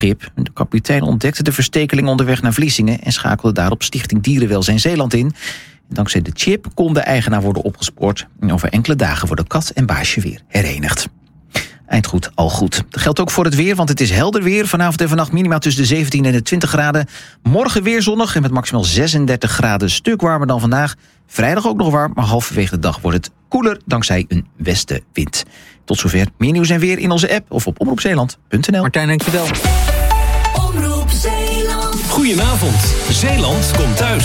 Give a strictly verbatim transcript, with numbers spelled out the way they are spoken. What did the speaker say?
schip. De kapitein ontdekte de verstekeling onderweg naar Vlissingen en schakelde daarop Stichting Dierenwelzijn Zeeland in. Dankzij de chip kon de eigenaar worden opgespoord. En over enkele dagen worden kat en baasje weer herenigd. Eindgoed, al goed. Dat geldt ook voor het weer, want het is helder weer. Vanavond en vannacht minimaal tussen de zeventien en de twintig graden. Morgen weer zonnig en met maximaal zesendertig graden. Een stuk warmer dan vandaag. Vrijdag ook nog warm, maar halverwege de dag wordt het koeler dankzij een westenwind. Tot zover. Meer nieuws en weer in onze app of op omroep zeeland punt n l. Martijn, dankjewel. Omroep Zeeland. Goedenavond. Zeeland komt thuis.